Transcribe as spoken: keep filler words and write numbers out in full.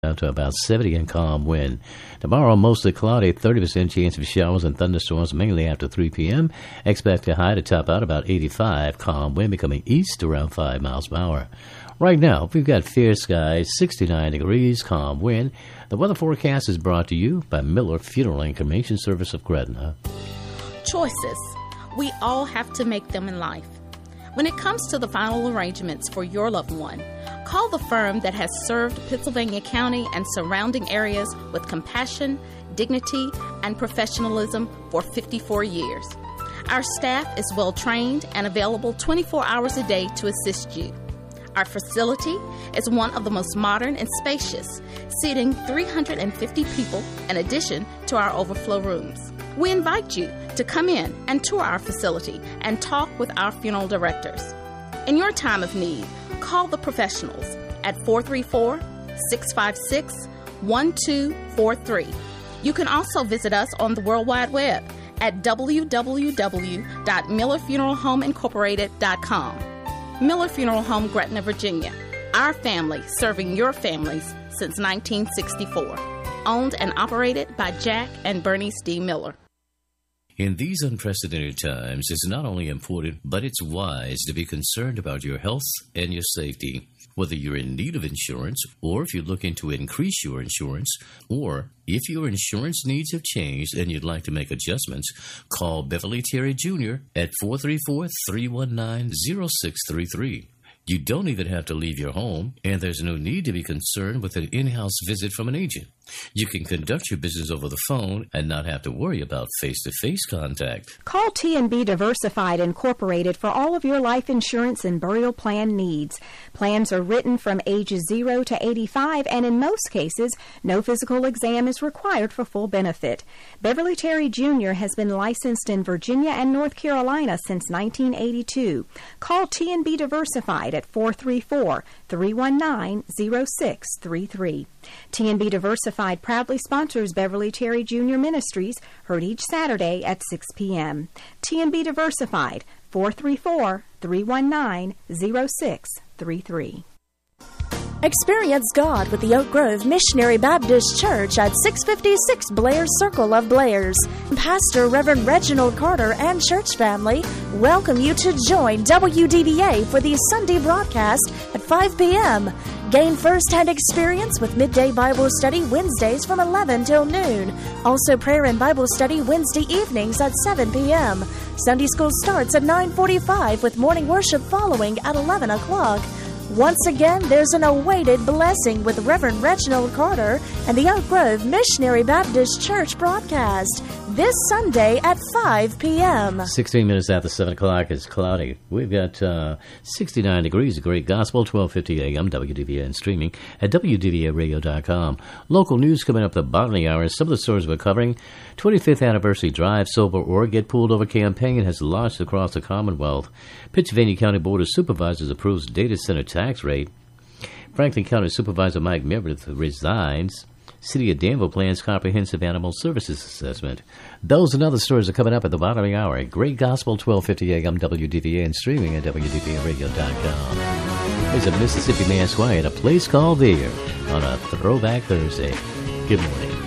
Down to about seventy and calm wind. Tomorrow, mostly cloudy, thirty percent chance of showers and thunderstorms, mainly after three p.m. Expect a high to top out about eighty-five. Calm wind becoming east around five miles per hour. Right now, we've got fair skies, sixty-nine degrees, calm wind. The weather forecast is brought to you by Miller Funeral and Cremation Service of Gretna. Choices. We all have to make them in life. When it comes to the final arrangements for your loved one, call the firm that has served Pittsylvania County and surrounding areas with compassion, dignity, and professionalism for fifty-four years. Our staff is well trained and available twenty-four hours a day to assist you. Our facility is one of the most modern and spacious, seating three hundred fifty people in addition to our overflow rooms. We invite you to come in and tour our facility and talk with our funeral directors. In your time of need, call the professionals at four three four, six five six, one two four three. You can also visit us on the World Wide Web at w w w dot miller funeral home incorporated dot com. Miller Funeral Home, Gretna, Virginia. Our family serving your families since nineteen sixty-four. Owned and operated by Jack and Bernice D. Miller. In these unprecedented times, it's not only important, but it's wise to be concerned about your health and your safety. Whether you're in need of insurance, or if you're looking to increase your insurance, or if your insurance needs have changed and you'd like to make adjustments, call Beverly Terry Junior at four three four, three one nine, zero six three three. You don't even have to leave your home, and there's no need to be concerned with an in-house visit from an agent. You can conduct your business over the phone and not have to worry about face-to-face contact. Call T and B Diversified Incorporated for all of your life insurance and burial plan needs. Plans are written from ages zero to eighty-five, and in most cases, no physical exam is required for full benefit. Beverly Terry Junior has been licensed in Virginia and North Carolina since nineteen eighty-two. Call T and B Diversified at four three four, three one nine, zero six three three. T and B Diversified proudly sponsors Beverly Terry Junior Ministries, heard each Saturday at six p.m. T and B Diversified, four three four, three one nine, zero six three three. Experience God with the Oak Grove Missionary Baptist Church at six fifty-six Blair Circle of Blairs. Pastor Reverend Reginald Carter and church family welcome you to join W D B A for the Sunday broadcast at five p.m. Gain first-hand experience with midday Bible study Wednesdays from eleven till noon. Also prayer and Bible study Wednesday evenings at seven p.m. Sunday school starts at nine forty-five with morning worship following at eleven o'clock. Once again, there's an awaited blessing with Reverend Reginald Carter and the Oak Grove Missionary Baptist Church broadcast this Sunday at five p.m. sixteen minutes after seven o'clock, it's cloudy. We've got uh, sixty-nine degrees, a great gospel, twelve fifty a.m., W D V A, and streaming at w d v a radio dot com. Local news coming up the bottom of the hour. Some of the stories we're covering. twenty-fifth Anniversary Drive Sober or Get Pulled Over campaign has launched across the Commonwealth. Pittsylvania County Board of Supervisors approves data center tax rate. Franklin County Supervisor Mike Meredith resigns. City of Danville plans comprehensive animal services assessment. Those and other stories are coming up at the bottom of the hour. Great Gospel, twelve fifty a.m. W D V A, and streaming at w d v a radio dot com. There's a Mississippi Mass Choir at a place called There on a Throwback Thursday. Good morning.